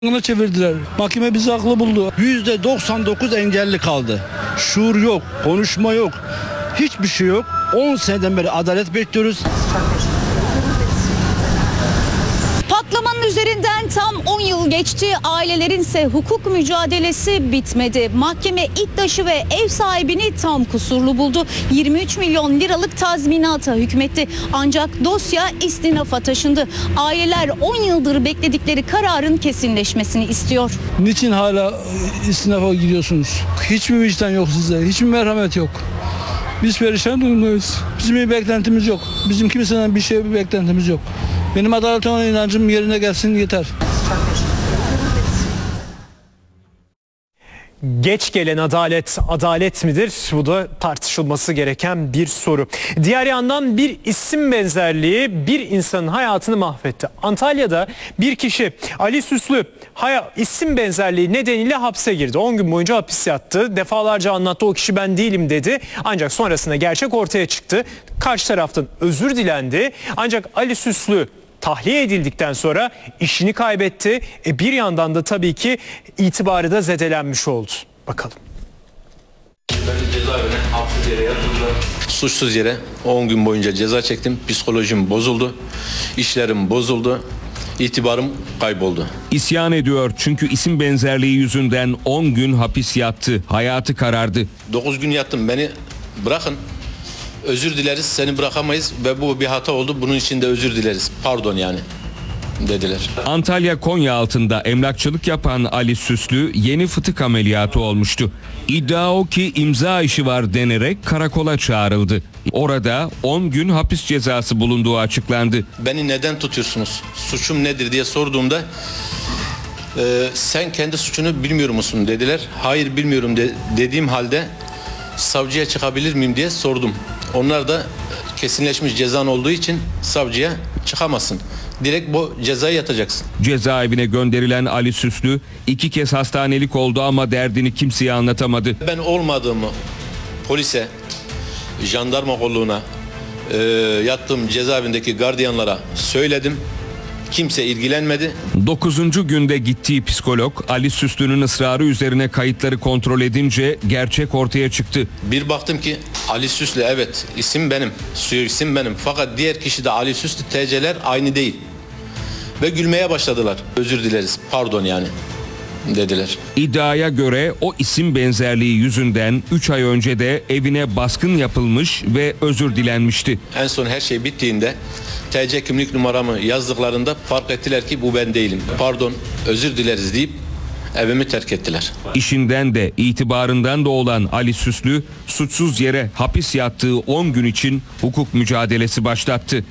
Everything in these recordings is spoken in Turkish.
Çevirdiler. Mahkeme bizi haklı buldu. %99 engelli kaldı. Şuur yok, konuşma yok, hiçbir şey yok. 10 seneden beri adalet bekliyoruz. Patlamanın üzerinden tam 10 yıl geçti. Ailelerin ise hukuk mücadelesi bitmedi. Mahkeme İTDAŞ'ı ve ev sahibini tam kusurlu buldu. 23 milyon liralık tazminata hükmetti. Ancak dosya istinafa taşındı. Aileler 10 yıldır bekledikleri kararın kesinleşmesini istiyor. Niçin hala istinafa gidiyorsunuz? Hiçbir vicdan yok sizde, hiçbir merhamet yok. Biz perişan durumdayız. Bizim bir beklentimiz yok. Bizim kimseden bir beklentimiz yok. Benim adalete olan inancım yerine gelsin yeter. Geç gelen adalet, adalet midir? Bu da tartışılması gereken bir soru. Diğer yandan bir isim benzerliği bir insanın hayatını mahvetti. Antalya'da bir kişi Ali Süslü isim benzerliği nedeniyle hapse girdi. 10 gün boyunca hapis yattı. Defalarca anlattı, o kişi ben değilim dedi. Ancak sonrasında gerçek ortaya çıktı. Karşı taraftan özür dilendi. Ancak Ali Süslü tahliye edildikten sonra işini kaybetti. Bir yandan da tabii ki itibarı da zedelenmiş oldu. Bakalım. Suçsuz yere 10 gün boyunca ceza çektim. Psikolojim bozuldu. İşlerim bozuldu. İtibarım kayboldu. İsyan ediyor çünkü isim benzerliği yüzünden 10 gün hapis yattı. Hayatı karardı. 9 gün yattım. Beni bırakın. Özür dileriz. Seni bırakamayız ve bu bir hata oldu. Bunun için de özür dileriz. Pardon yani dediler. Antalya Konyaaltı'nda emlakçılık yapan Ali Süslü yeni fıtık ameliyatı olmuştu. İddia o ki imza işi var denerek karakola çağrıldı. Orada 10 gün hapis cezası bulunduğu açıklandı. Beni neden tutuyorsunuz? Suçum nedir diye sorduğumda sen kendi suçunu bilmiyor musun dediler. Hayır bilmiyorum dediğim halde savcıya çıkabilir miyim diye sordum. Onlar da kesinleşmiş cezan olduğu için savcıya çıkamazsın. Direkt bu cezayı yatacaksın. Cezaevine gönderilen Ali Süslü 2 kez hastanelik oldu ama derdini kimseye anlatamadı. Ben olmadığımı polise, jandarma kolluğuna, yattığım cezaevindeki gardiyanlara söyledim. Kimse ilgilenmedi. 9. günde gittiği psikolog Ali Süslü'nün ısrarı üzerine kayıtları kontrol edince gerçek ortaya çıktı. Bir baktım ki Ali Süslü, evet isim benim, isim benim, fakat diğer kişi de Ali Süslü, TC'ler aynı değil. Ve gülmeye başladılar. Özür dileriz, pardon yani dediler. İddiaya göre o isim benzerliği yüzünden 3 ay önce de evine baskın yapılmış ve özür dilenmişti. En son her şey bittiğinde TC kimlik numaramı yazdıklarında fark ettiler ki bu ben değilim. Pardon, özür dileriz deyip evimi terk ettiler. İşinden de itibarından da olan Ali Süslü suçsuz yere hapis yattığı 10 gün için hukuk mücadelesi başlattı.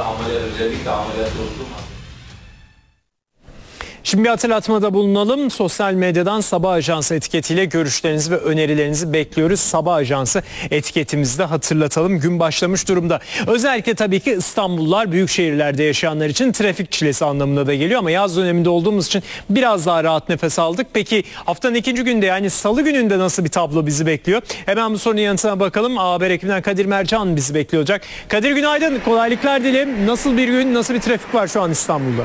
Şimdi bir hatırlatmada bulunalım. Sosyal medyadan Sabah Ajansı etiketiyle görüşlerinizi ve önerilerinizi bekliyoruz. Sabah Ajansı etiketimizi de hatırlatalım. Gün başlamış durumda. Özellikle tabii ki İstanbullular, büyük şehirlerde yaşayanlar için trafik çilesi anlamına da geliyor. Ama yaz döneminde olduğumuz için biraz daha rahat nefes aldık. Peki haftanın ikinci günde, yani salı gününde nasıl bir tablo bizi bekliyor? Hemen bu sorunun yanıtına bakalım. Haber ekibinden Kadir Mercan bizi bekliyor olacak. Kadir, günaydın. Kolaylıklar dilerim. Nasıl bir gün, nasıl bir trafik var şu an İstanbul'da?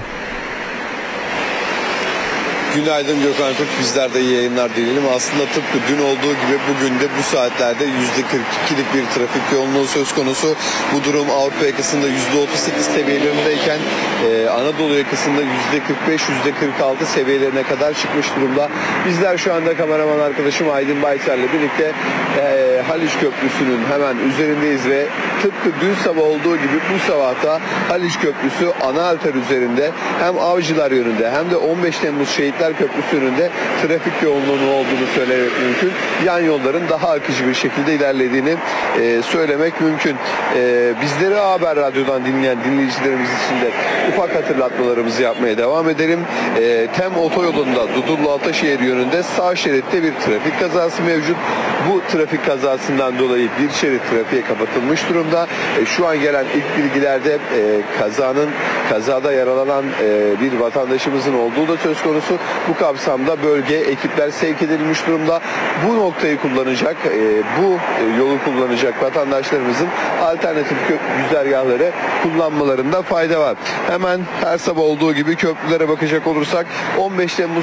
Günaydın Gökhan Kurt, bizler de iyi yayınlar dileyelim. Aslında tıpkı dün olduğu gibi bugün de bu saatlerde %42'lik bir trafik yoğunluğu söz konusu. Bu durum Avrupa yakasında %38 seviyelerindeyken Anadolu yakasında %45, %46 seviyelerine kadar çıkmış durumda. Bizler şu anda kameraman arkadaşım Aydın Baytar'la birlikte Haliç Köprüsü'nün hemen üzerindeyiz ve tıpkı dün sabah olduğu gibi bu sabahta Haliç Köprüsü ana arter üzerinde hem Avcılar yönünde hem de 15 Temmuz Şehitler Köprüsü önünde trafik yoğunluğu olduğunu söylemek mümkün. Yan yolların daha akıcı bir şekilde ilerlediğini söylemek mümkün. Bizleri Haber Radyo'dan dinleyen dinleyicilerimiz için de ufak hatırlatmalarımızı yapmaya devam edelim. Tem otoyolunda Dudullu Ataşehir yönünde sağ şeritte bir trafik kazası mevcut. Bu trafik kazasından dolayı bir şerit trafiğe kapatılmış durumda. durumda. Şu an gelen ilk bilgilerde kazada yaralanan bir vatandaşımızın olduğu da söz konusu. Bu kapsamda bölgeye ekipler sevk edilmiş durumda. Bu noktayı kullanacak, bu yolu kullanacak vatandaşlarımızın alternatif güzergahları kullanmalarında fayda var. Hemen her sabah olduğu gibi köprülere bakacak olursak 15 Temmuz